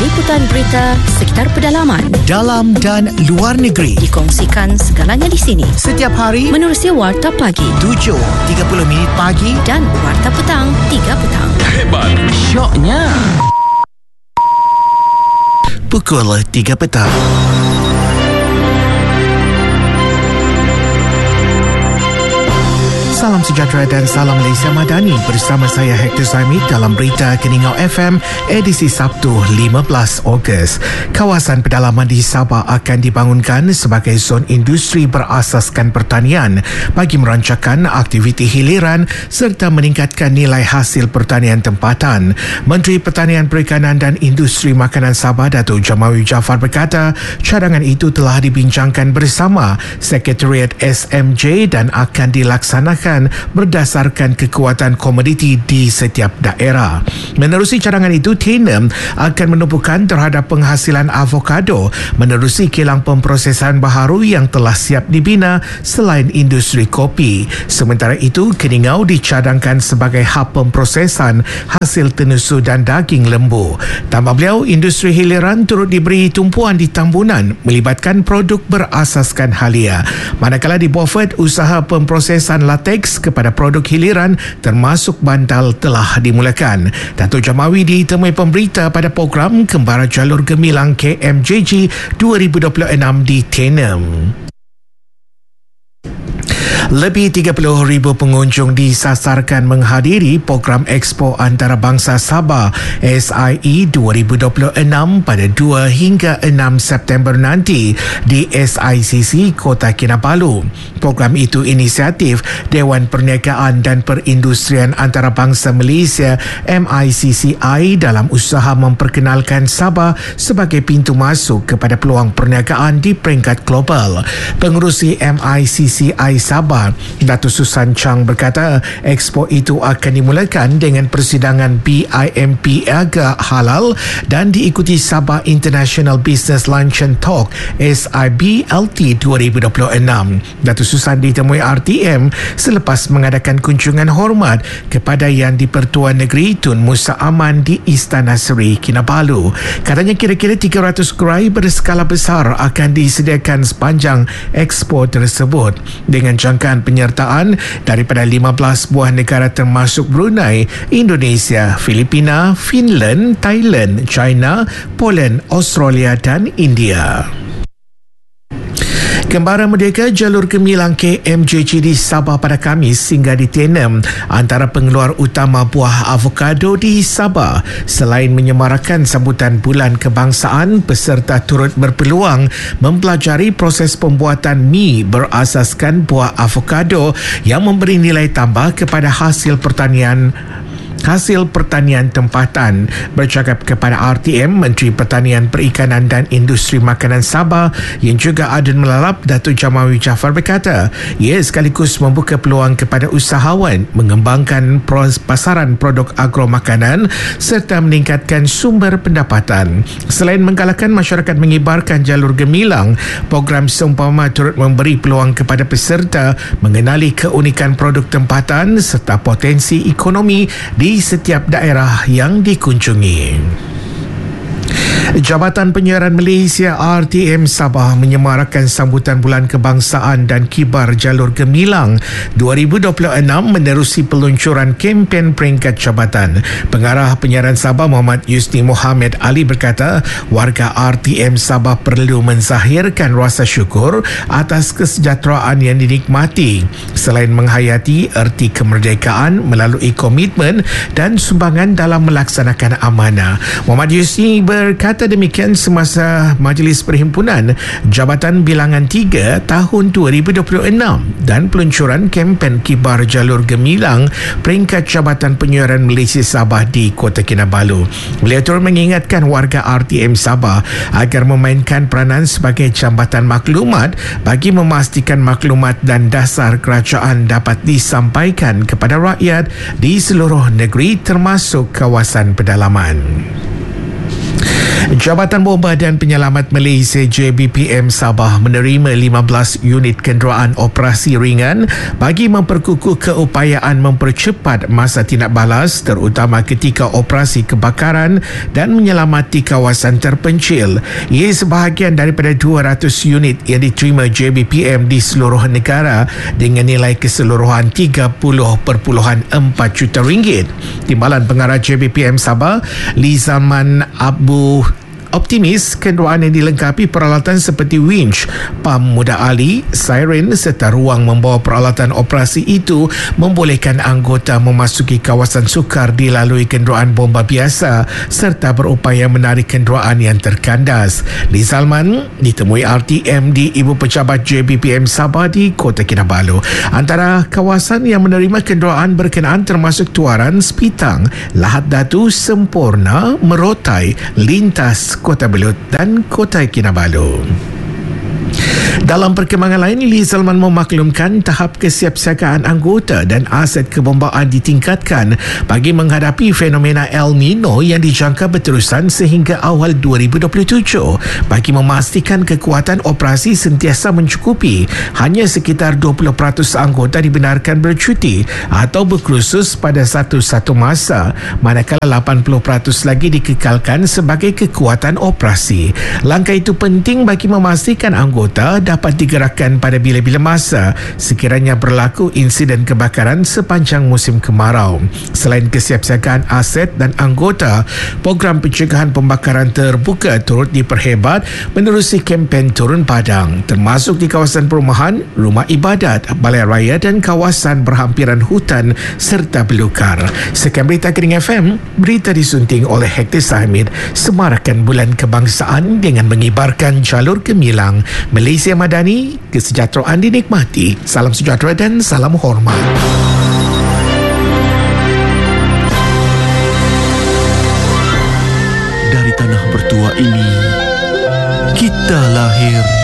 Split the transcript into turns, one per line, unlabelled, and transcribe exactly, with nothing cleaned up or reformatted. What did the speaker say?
liputan berita sekitar pedalaman,
dalam dan luar negeri.
Dikongsikan segalanya di sini.
Setiap hari
menerusi Warta Pagi
tujuh tiga puluh minit pagi
dan Warta Petang tiga petang.
Hebat, syoknya.
Pukul tiga petang. Salam sejahtera dan salam Malaysia Madani. Bersama saya Hector Zaimid dalam berita Keningau F M edisi Sabtu lima belas Ogos. Kawasan pedalaman di Sabah akan dibangunkan sebagai zon industri berasaskan pertanian bagi merancakan aktiviti hiliran serta meningkatkan nilai hasil pertanian tempatan. Menteri Pertanian Perikanan dan Industri Makanan Sabah Datuk Jamawi Jaafar berkata cadangan itu telah dibincangkan bersama Sekretariat S M J dan akan dilaksanakan berdasarkan kekuatan komoditi di setiap daerah. Menerusi cadangan itu, Tenem akan menumpukan terhadap penghasilan avokado menerusi kilang pemprosesan baharu yang telah siap dibina selain industri kopi. Sementara itu, Keningau dicadangkan sebagai hub pemprosesan hasil tenusu dan daging lembu. Tambah beliau, industri hiliran turut diberi tumpuan di Tambunan melibatkan produk berasaskan halia. Manakala di Beaufort, usaha pemprosesan latex kepada produk hiliran termasuk bantal telah dimulakan. Datuk Jamawi ditemui pemberita pada program Kembara Jalur Gemilang K M J G dua ribu dua puluh enam di Tenem. Lebih tiga puluh ribu pengunjung disasarkan menghadiri program Expo Antarabangsa Sabah S I E dua ribu dua puluh enam pada dua hingga enam September nanti di S I C C Kota Kinabalu. Program itu inisiatif Dewan Perniagaan dan Perindustrian Antarabangsa Malaysia M I C C I dalam usaha memperkenalkan Sabah sebagai pintu masuk kepada peluang perniagaan di peringkat global. Pengerusi M I C C I Sabah Datuk Susan Chang berkata expo itu akan dimulakan dengan persidangan B I M P Agak Halal dan diikuti Sabah International Business Luncheon Talk S I B L T dua ribu dua puluh enam. Datuk Susan ditemui R T M selepas mengadakan kunjungan hormat kepada Yang di-Pertuan Negeri Tun Musa Aman di Istana Seri Kinabalu. Katanya kira-kira tiga ratus gerai berskala besar akan disediakan sepanjang expo tersebut dengan jangkaan penyertaan daripada lima belas buah negara termasuk Brunei, Indonesia, Filipina, Finland, Thailand, China, Poland, Australia dan India. Kembara Merdeka Jalur Gemilang K M J G di Sabah pada Khamis hingga di Tenem antara pengeluar utama buah avokado di Sabah. Selain menyemarakan sambutan Bulan Kebangsaan, peserta turut berpeluang mempelajari proses pembuatan mi berasaskan buah avokado yang memberi nilai tambah kepada hasil pertanian hasil pertanian tempatan. Bercakap kepada R T M, Menteri Pertanian Perikanan dan Industri Makanan Sabah yang juga adun melalap Datuk Jamawi Jaafar berkata ia sekaligus membuka peluang kepada usahawan mengembangkan pasaran produk agro makanan serta meningkatkan sumber pendapatan. Selain menggalakkan masyarakat mengibarkan jalur gemilang, program seumpama turut memberi peluang kepada peserta mengenali keunikan produk tempatan serta potensi ekonomi di di setiap daerah yang dikunjungi. Jabatan Penyiaran Malaysia R T M Sabah menyemarakan sambutan Bulan Kebangsaan dan Kibar Jalur Gemilang dua ribu dua puluh enam menerusi peluncuran kempen peringkat jabatan. Pengarah Penyiaran Sabah Muhammad Yusni Mohamed Ali berkata warga R T M Sabah perlu menzahirkan rasa syukur atas kesejahteraan yang dinikmati selain menghayati erti kemerdekaan melalui komitmen dan sumbangan dalam melaksanakan amanah. Muhammad Yusni berkata demikian semasa Majlis Perhimpunan Jabatan Bilangan tiga tahun dua ribu dua puluh enam dan peluncuran kempen Kibar Jalur Gemilang peringkat Jabatan Penyiaran Malaysia Sabah di Kota Kinabalu. Beliau turut mengingatkan warga R T M Sabah agar memainkan peranan sebagai jambatan maklumat bagi memastikan maklumat dan dasar kerajaan dapat disampaikan kepada rakyat di seluruh negeri termasuk kawasan pedalaman. Jabatan Bomba dan Penyelamat Malaysia J B P M Sabah menerima lima belas unit kenderaan operasi ringan bagi memperkukuh keupayaan mempercepat masa tindak balas terutama ketika operasi kebakaran dan menyelamati kawasan terpencil. Ia sebahagian daripada dua ratus unit yang diterima J B P M di seluruh negara dengan nilai keseluruhan tiga puluh perpuluhan empat juta ringgit. Timbalan Pengarah J B P M Sabah, Lizalman Abu optimis kenderaan yang dilengkapi peralatan seperti winch, pam mudah alih, siren serta ruang membawa peralatan operasi itu membolehkan anggota memasuki kawasan sukar dilalui kenderaan bomba biasa serta berupaya menarik kenderaan yang terkandas. Lee Salman ditemui R T M di Ibu Pejabat J B P M Sabah di Kota Kinabalu. Antara kawasan yang menerima kenderaan berkenaan termasuk Tuaran, Sepitang, Lahad Datu, Sempurna, Merotai, Lintas, Kota Belud dan Kota Kinabalu. Dalam perkembangan lain, Lee Salman memaklumkan tahap kesiapsiagaan anggota dan aset kebombaan ditingkatkan bagi menghadapi fenomena El Nino yang dijangka berterusan sehingga awal dua ribu dua puluh tujuh bagi memastikan kekuatan operasi sentiasa mencukupi. Hanya sekitar dua puluh peratus anggota dibenarkan bercuti atau berkursus pada satu-satu masa, manakala lapan puluh peratus lagi dikekalkan sebagai kekuatan operasi. Langkah itu penting bagi memastikan anggota dapat digerakkan pada bila-bila masa sekiranya berlaku insiden kebakaran sepanjang musim kemarau. Selain kesiapsiagaan aset dan anggota, program pencegahan pembakaran terbuka turut diperhebat menerusi kempen turun padang termasuk di kawasan perumahan, rumah ibadat, balai raya dan kawasan berhampiran hutan serta belukar. Sekian berita Kering F M, berita disunting oleh Hektor Sahmid, semarakan bulan kebangsaan dengan mengibarkan jalur gemilang. Malaysia Madani, kesejahteraan dinikmati. Salam sejahtera dan salam hormat.
Dari tanah bertua ini, kita lahir